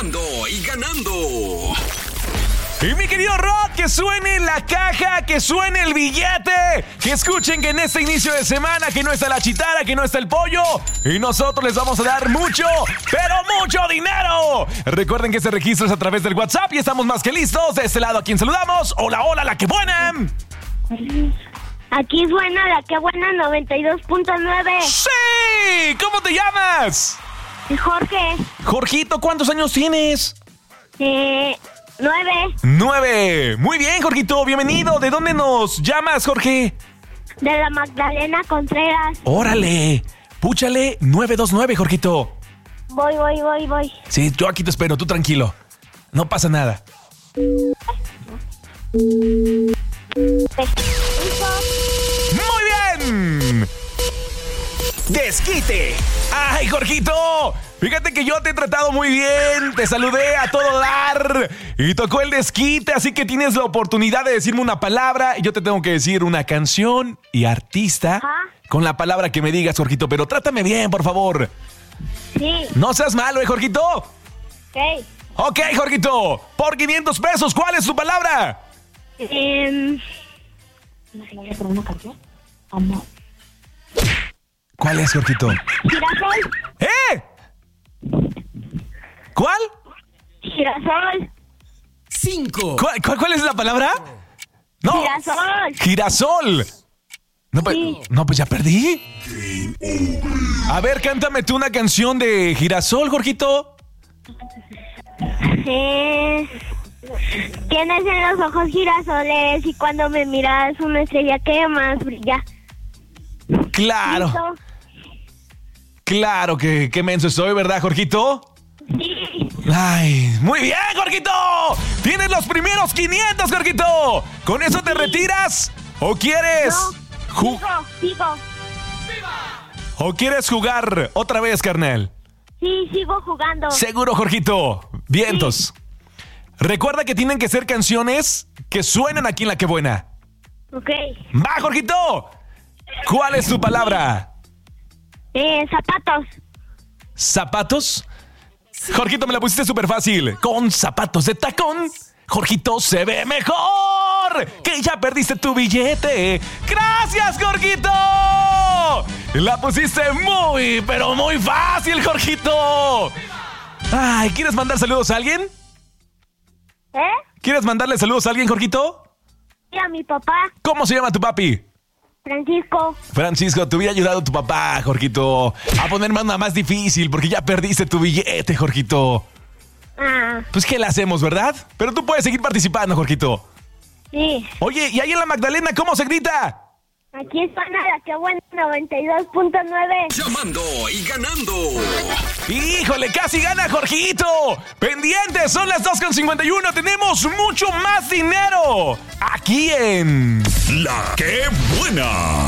llamando y ganando. Y mi querido Rod, que suene la caja, que suene el billete, que escuchen que en este inicio de semana que no está la chitara, que no está el pollo, y nosotros les vamos a dar mucho, pero mucho dinero. Recuerden que se registran a través del WhatsApp y estamos más que listos. De este lado, ¿a quién saludamos? Hola, hola, la que buena. Aquí suena la que buena 92.9. ¡Sí! ¿Cómo te llamas? Jorge. Jorgito, ¿cuántos años tienes? 9. Muy bien, Jorgito, bienvenido. ¿De dónde nos llamas, Jorge? De la Magdalena Contreras. Órale, púchale 929, Jorgito. Voy. Sí, yo aquí te espero, tú tranquilo. No pasa nada. ¡Muy bien! ¡Desquite! ¡Ay, Jorgito! Fíjate que yo te he tratado muy bien, te saludé a todo dar y tocó el desquite, así que tienes la oportunidad de decirme una palabra y yo te tengo que decir una canción y artista. Ajá. Con la palabra que me digas, Jorgito, pero trátame bien, por favor. Sí. No seas malo, Jorgito. Ok. Ok, Jorgito, por 500 pesos, ¿cuál es tu palabra? ¿Cuál es, Jorgito? Girasol. ¿Eh? ¿Cuál? Girasol. 5. ¿Cuál es la palabra? No. Girasol. Girasol. No, Sí. pues ya perdí. A ver, cántame tú una canción de Girasol, Jorgito. Tienes en los ojos girasoles y cuando me miras una estrella que más brilla. Claro. ¿Listo? Claro que qué menso estoy, ¿verdad, Jorgito? Sí. Ay, muy bien, Jorgito. Tienes los primeros 500, Jorgito. ¿Con eso te retiras? ¿O quieres Sigo. ¿O quieres jugar otra vez, carnal? Sí, sigo jugando. Seguro, Jorgito. Vientos. Recuerda que tienen que ser canciones que suenan aquí en La Que Buena. Ok. ¡Va, Jorgito! ¿Cuál es tu palabra? Zapatos. ¿Zapatos? Jorgito, me la pusiste súper fácil. Con zapatos de tacón, Jorgito se ve mejor. Que ya perdiste tu billete. ¡Gracias, Jorgito! La pusiste muy, pero muy fácil, Jorgito. Ay, ¿quieres mandar saludos a alguien? ¿Quieres mandarle saludos a alguien, Jorgito? Sí, a mi papá, ¿Cómo se llama tu papi? Francisco. Francisco, te hubiera ayudado tu papá, Jorgito, a poner más difícil porque ya perdiste tu billete, Jorgito. Pues, ¿qué le hacemos, verdad? Pero tú puedes seguir participando, Jorgito. Sí. Oye, ¿y ahí en la Magdalena cómo se grita? Aquí suena la que buena 92.9. Llamando y ganando. ¡Híjole, casi gana Jorgito! ¡Pendientes! Son las 2:51. Tenemos mucho más dinero aquí en La Que Buena.